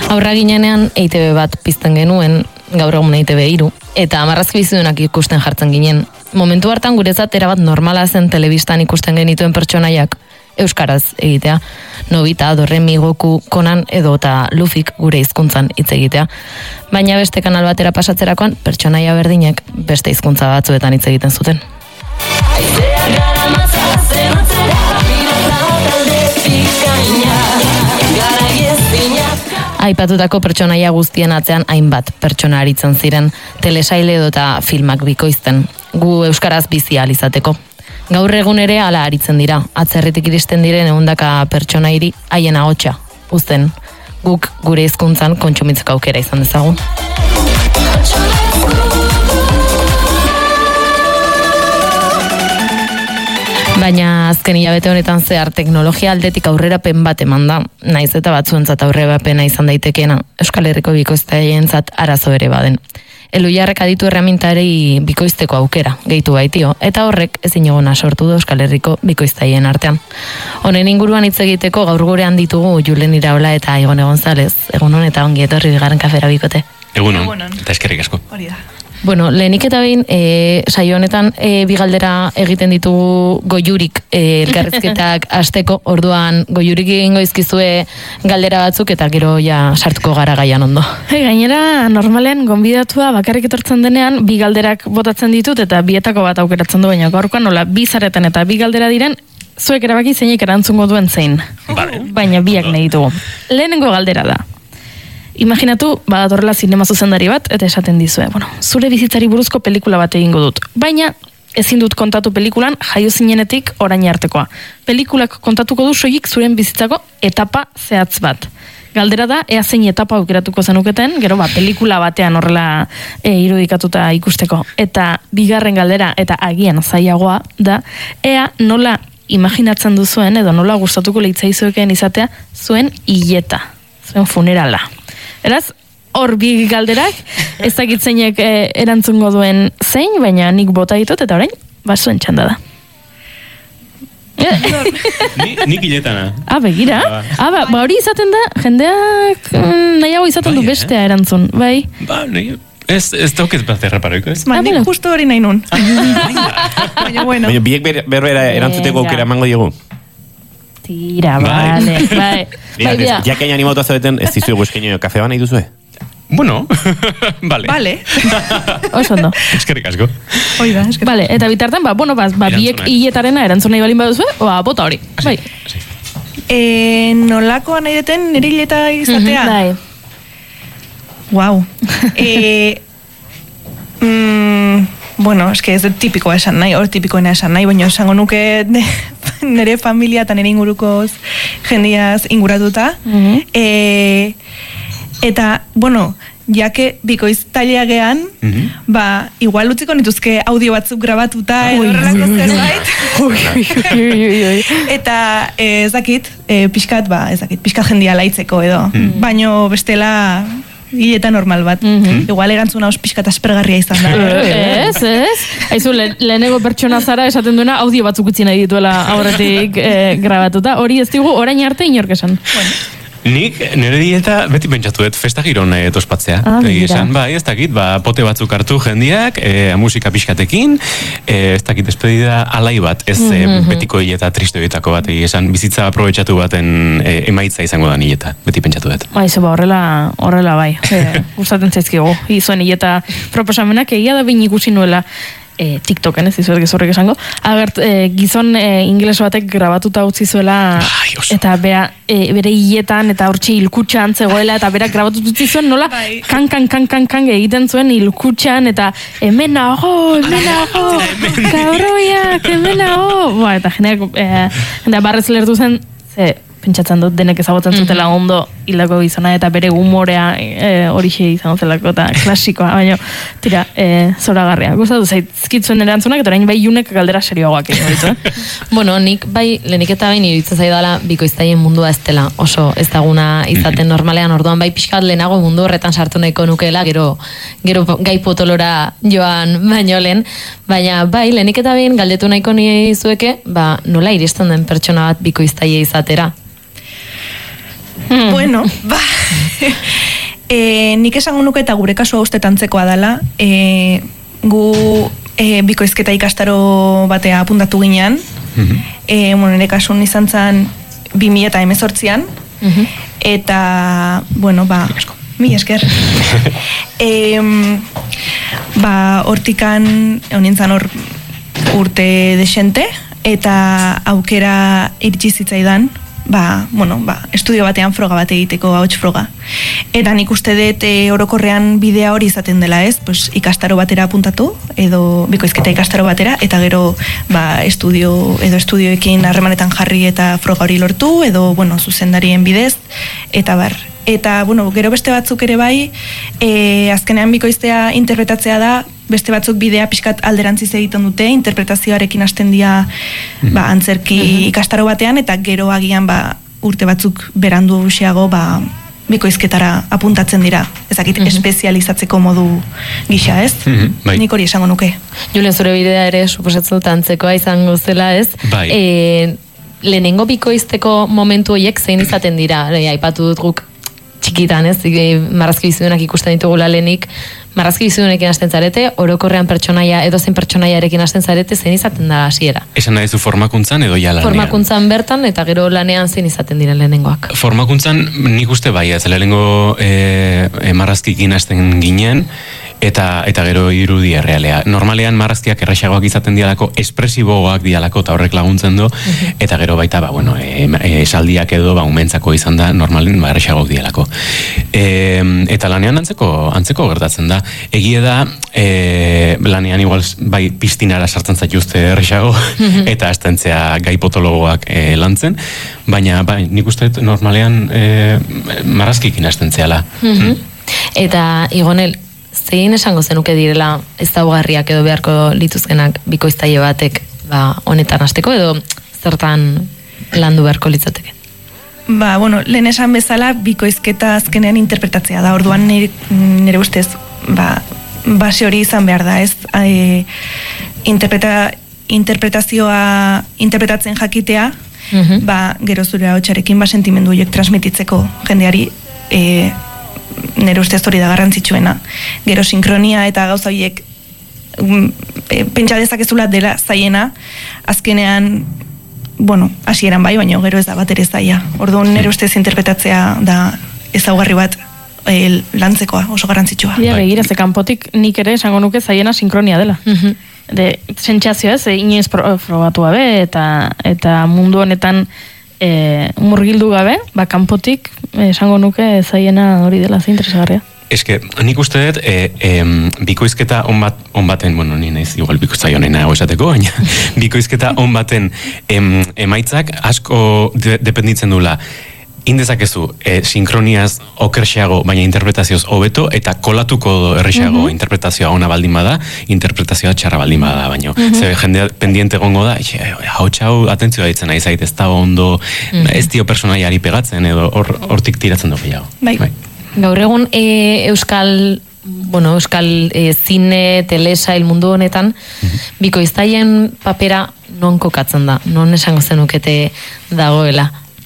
Aurra ginenean EITB bat pizten genuen, gaur egun EITB 3, eta marrazki bizidunak ikusten jartzen ginen. Momentu hartan guretzat erabat normala zen telebistan ikusten genituen pertsonaiak euskaraz egitea. Nobita, Doremi, Goku, Conan edo eta Lufik gure hizkuntzan hitz egitea. Baina beste kanal batera pasatzerakoan pertsonaia berdinek beste hizkuntza batzuetan hitz egiten zuten. Aipatutako pertsonaia guztien atzean hainbat pertsona aritzen ziren, telesaile edo eta filmak bikoizten, gu euskaraz bizi ahal izateko. Gaur egun ere hala aritzen dira, atzerritik iristen diren 100 pertsonairi haien ahotsa uzten, guk gure hizkuntzan kontsumitzeko aukera izan dezagun. Baina azken hilabete honetan zehar teknologia aldetik aurrerapen bat eman da, naiz eta batzuentzat aurrerapena izan daitekeena, Euskal Herriko bikoiztaientzat arazo ere baden. Elujarrek aditu erremintarei bikoizteko aukera, gehitu baitio, eta horrek ezin egona sortu du Euskal Herriko bikoiztaien artean. Honen inguruan hitz egiteko gaur gurean ditugu Julen Iraola eta Igone González, egunon eta ongi etorri bigarren kafera bikote. Egunon, eta eskerrik asko. Hori da. Bueno, lehenik eta behin, saio honetan bi galdera egiten ditugu goiurik elkarrizketak hasteko, orduan goiurik egingo izkizue galdera batzuk eta gero ja sartuko gara gaian ondo. Gainera, normalean gonbidatua bakarrik etortzen denean bi galderak botatzen ditut eta bietako bat aukeratzen du, baina gaurkoan nola bi zaretan eta bi galdera diren, zuek erabaki zeinek erantzungo duen zein. Vale. Baina biak nahi ditugu. Lehenengo galdera da. Imaginatu, badatorrela zinema zuzendari bat, eta esaten dizue, zure bizitzari buruzko pelikula bat egingo dut. Baina, ezin dut kontatu pelikulan jaio zinenetik orain artekoa. Pelikulak kontatuko du soilik zuren bizitzako etapa zehatz bat. Galdera da, ea zein etapa aukeratuko zenuketen, gero pelikula batean horrela irudikatuta ikusteko. Eta bigarren galdera, eta agian zailagoa da, ea nola imaginatzen duzuen, edo nola gustatuko leitzaizuekeen izatea, zuen hileta, zuen funerala. Eraz, hor bi galderak, ez dakitzeinek erantzungo duen zein, baina nik bota ditut, eta orain, zuen txanda da. Nik hiletana. Begira. Hori izaten da, jendeak nahiago izaten du bestea erantzun, bai? Ez dauket bat erraparoiko, ez? Nik justo hori nahi nun. Baina, bueno. Baina, biek berbera erantzuteko aukera emango diogu. Tira, bale, bai. Jakain animatu azabeten, ez dizu eguzkeino kafe bana iduzue? Bueno, bale. Bale. Oso ondo. Eskerrik asko. Hoi da, eskerrik. Bale, eta bitartan, biek hiletarena erantzun nahi balin baduzue, bota hori. Bai. Nolakoa nahi deten nire hileta izatea? Bai. Wow. Bueno, eske ez tipikoa esan nahi, tipikoena esan nahi, baina esango nuke nire familia eta nire inguruko jendiaz inguratuta. Eta, bueno, jake bikoiztaileagean, igual utziko nituzke audio batzuk grabatuta edo horrelako zerbait. Eta ez dakit, pixkat jendia laitzeko edo. Baino bestela hileta normal bat. Igual erantzuna os pixkat aspergarria izan da. Ez. Aizu, lehenengo pertsona zara esaten duena audio batzuk utzi nahi dituela aurretik grabatuta. Hori ez digu orain arte inork esan. Nik nire dieta beti pentsatuet festa giron tospatzea. Bai, ez dakit, pote batzuk hartu jendiak, musika pixkatekin, ez dakit, despedida alai bat, ez betiko hileta tristoietako bat, esan bizitza aprobetxatu baten emaitza izango da hileta, beti pentsatuet. Aizu, horrela bai, gustatzen zaizkigu. Izuen hileta proposamenak egia da behin ikusi nuela TikToken, ez dizuet gezorrek esango, gizon ingles batek grabatuta utzi zuela, eta bere hiletan, eta hortxe hilkutxan zegoela, eta berak grabatuta utzi zuen, nola, kan egiten zuen hilkutxan, eta hemen nago, kabroiak, hemen nago, eta jendeak barrez lertu zen, pentsatzen dut denek ezagutzen zutela ondo hildako gizona eta bere humorea horixe izan zelako eta klasikoa, baina tira, zoragarria. Gustatu zaizkitzuen erantzunak eta orain bai junek galdera serioagoak egin ditu. Bueno, nik bai lehenik eta bain iruditzen zaidala bikoiztaien mundua ez dela oso ezaguna izaten normalean, orduan bai pixkat lehenago mundu horretan sartu nahiko nukeela, gero gai potolora joan baino lehen, baina bai lehenik eta bain galdetu nahiko nizueke, nola iristen den pertsona bat bikoiztaia izatera. Bueno, Nik esango nuke eta gure kasua uste antzekoa dela, gu bikoizketa ikastaro batea apuntatu ginean, nire kasun izan zen 2018an, eta, bueno, mi esker. Hortikan, nintzen hor urte desente, eta aukera iritsi zitzaidan, estudio batean froga bat egiteko, ahots froga. Eta nik uste dut orokorrean bidea hori izaten dela, ez? Pues, ikastaro batera apuntatu, edo bikoizketa ikastaro batera, eta gero estudioekin harremanetan jarri eta froga hori lortu, edo, zuzendarien bidez, eta bar. Eta, gero beste batzuk ere bai, azkenean bikoiztea interpretatzea da, beste batzuk bidea pixkat alderantziz egiten dute, interpretazioarekin hasten dira antzerki ikastaro batean, eta gero agian urte batzuk berandu usiago bikoizketara apuntatzen dira. Ezakit, espezializatzeko modu gisa, ez? Nik hori esango nuke. Julen, zure bidea ere suposatzen dut antzekoa izango zela, ez? Lehenengo bikoizteko momentu horiek zein izaten dira? Aipatu dut guk txikitan, ez? Marrazki bizidunak ikusten ditugula lehenik, marrazki bizidunekin hasten zarete, orokorrean pertsonaia, edozein pertsonaiarekin hasten zarete, zein izaten da hasiera? Esan nahi zu formakuntzan edo ja lanean? Formakuntzan bertan, eta gero lanean zein izaten dira lehenengoak? Formakuntzan nik uste bai, ez lehenengo marrazkikin hasten ginen, eta gero irudi errealea. Normalean marrazkiak erraxagoak izaten dialako, espresiboak dialako, eta horrek laguntzen du, eta gero baita, esaldiak edo, umentzako izan da, normalen erraxagoak dialako. Eta lanean antzeko gertatzen da. Egie da, lanean igual, piztinara sartzen zaituzte erraxago, eta astentzea gai potologoak lantzen, baina nik uste normalean marrazkikin astentzeala. Eta, Igonel, zein esango zenuke direla ezaugarriak edo beharko lituzkenak bikoiztaile batek honetan hasteko edo zertan landu beharko litzateke? Lehen esan bezala bikoizketa azkenean interpretatzea da. Orduan nire ustez base hori izan behar da, ez? Interpretatzen jakitea, gero zure ahotsarekin sentimendu horiek transmititzeko jendeari nire ustez hori da garrantzitsuena. Gero sinkronia eta gauza horiek pentsa dezakezula dela zaiena, azkenean hasieran bai, baina gero ez da bat ere zaia. Orduan nire ustez interpretatzea da ezaugarri bat lantzekoa, oso garrantzitsua. Begira, ze kanpotik nik ere esango nuke zaiena sinkronia dela. Sentsazioa ez, inoiz probatu gabe, eta mundu honetan murgildu gabe, kanpotik esango nuke zaiena hori dela interesgarria. Eske, nik uste dut, bikoizketa on baten, ni naiz, igual bikoiztaio nahi esateko, baina bikoizketa on baten emaitzak asko dependitzen dula. Indezakezu, sinkroniaz okerxeago, baina interpretazioz hobeto, eta kolatuko errexeago interpretazioa ona baldin bada, interpretazioa txarra baldin bada, baina ze jendea pendiente gongo da, hau atentzioa ditzen nahi zait, ez da ondo, ez dio personaiari pegatzen, edo hortik tiratzen dugu gehiago. Gaur egun euskal zine, telesail mundu honetan, bikoiztaien papera non kokatzen da, non esango zenukete dagoela?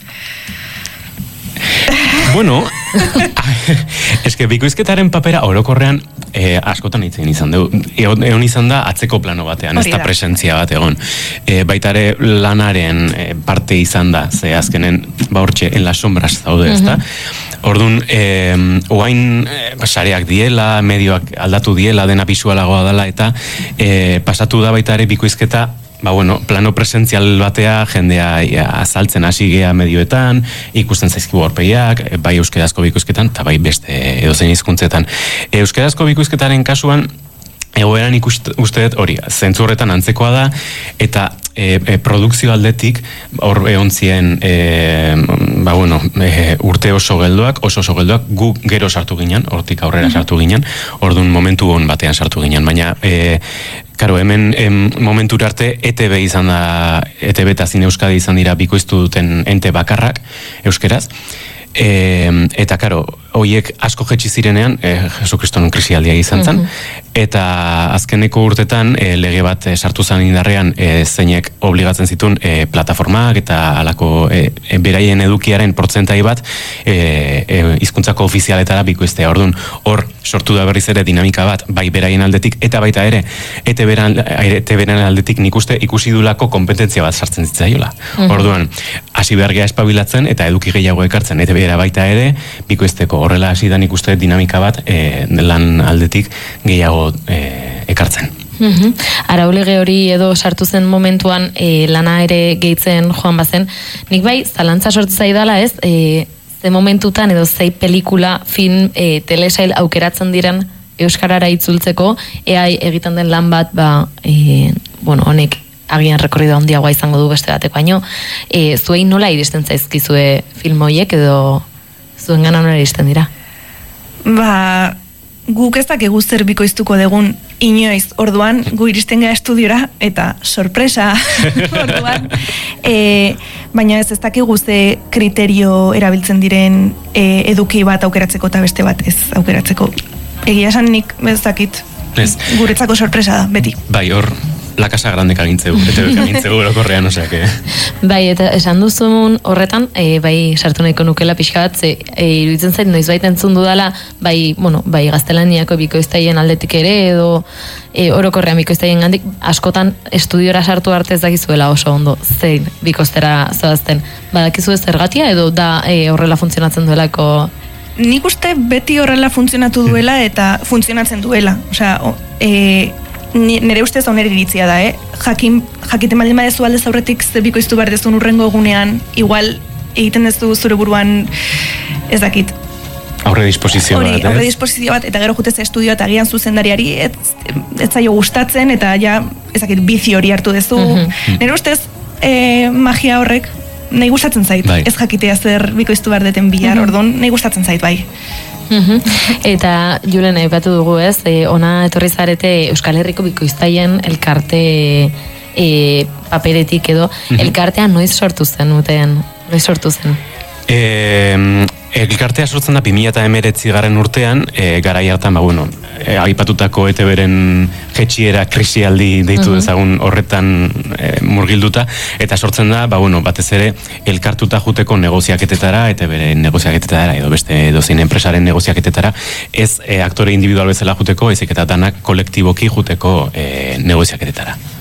Eske bikoizketaren papera orokorrean askotan itzen izan du. Egon izan da atzeko plano batean, ez da presentzia bat egon. Baitare lanaren parte izan da, ze azkenen hortxe en las sombras zaude, ez da? Orduan, oain sareak diela, medioak aldatu diela, dena bisualagoa dela, eta pasatu da baitare bikoizketa plano presentzial batea jendea azaltzen hasi gea medioetan, ikusten zaizkigu aurpegiak, bai euskerazko bikoizketan, eta bai beste edozein hizkuntzetan. Euskerazko bikoizketaren kasuan, egoeran uste dut hori, zentzu horretan antzekoa da, eta produkzio aldetik, hor egon zien, urte oso geldoak, gu gero sartu ginen, hortik aurrera sartu ginen, orduan momentu hon batean sartu ginen, baina karo, hemen momentura arte ETB izan da, ETB eta Zine Euskadi izan dira bikoiztu duten ente bakarrak euskeraz, eta karo, horiek asko jetxi zirenean, Jesu Kriston krisialdia izan zen, eta azkeneko urtetan lege bat sartu zen indarrean zeinek obligatzen zituen plataformak eta alako beraien edukiaren portzentai bat hizkuntza dirulaguntzako ofizialetara bikoiztea. Orduan, hor sortu da berriz ere dinamika bat, bai beraien aldetik, eta baita ere, ETB-ren aldetik nik uste ikusi dulako kompetentzia bat sartzen zitzaiola. Orduan, hasi behar geha espabilatzen, eta eduki gehiago ekartzen, ETB-era baita ere, bikoizteko horrela hasi da nik uste dinamika bat lan aldetik gehiago ekartzen. Araulege hori edo sartu zen momentuan lana ere gehitzen joan bazen, nik bai zalantza sortu zaidala ez, ze momentutan edo zei pelikula, film, telesail aukeratzen diren euskarara itzultzeko, egiten den lan bat, honek agian rekorrido handiagoa izango du beste bateko, baino, zuei nola iristen zaizkizue film horiek edo zuen gana nola iristen dira? Guk ez dakigu zer bikoiztuko dugun inoiz, orduan gu iristen gara estudiora eta sorpresa orduan, baina ez dakigu ze kriterio erabiltzen diren eduki bat aukeratzeko eta beste bat ez aukeratzeko. Egia esan nik ez dakit, guretzako sorpresa da, beti. Bai, hor, La Casa Grandek agintzeu, ETBek agintzeu orokorrean, osea que... Bai, eta esan duzun horretan, bai, sartu nahiko nukela pixka bat, iruditzen zait, noiz baita entzun dudala, bai, gaztelaniako bikoiztaien aldetik ere, edo orokorrean bikoiztaien gandik, askotan estudiora sartu arte ez dakizuela oso ondo, zein bikoiztera zoazten. Badakizu ez zergatia, edo da horrela funtzionatzen duelako... Nik uste beti horrela funtzionatu duela eta funtzionatzen duela, osea, nire ustez onera iritzia da, jakiten baldin badezu aldez aurretik ze bikoiztu behar dezun urrengo egunean, igual egiten dezu zure buruan ez dakit. Aurre disposizio bat, aurre disposizio bat, eta gero jutez estudio eta agian zuzendariari ez zaio gustatzen, eta ja, ez dakit, bizi hori hartu dezu. Nire ustez, magia horrek nahi gustatzen zait, ez jakitea zer bikoiztu behar deten bihar, orduan nahi gustatzen zait, bai. Eta Julen aipatu dugu ez, ona etorri zarete Euskal Herriko bikoiztaien elkarte paperetik edo, elkartea noiz sortu zen, noiz sortu zen? Elkartea sortzen da 2019 urtean, garai hartan, aipatutako ETB-ren jetxiera krisialdi deitu dezagun horretan murgilduta, eta sortzen da, batez ere, elkartuta juteko negoziaketetara, ETB-ren negoziaketetara, edo beste dozein enpresaren negoziaketetara, ez aktore individual bezala juteko, ezik eta danak kolektiboki juteko negoziaketetara.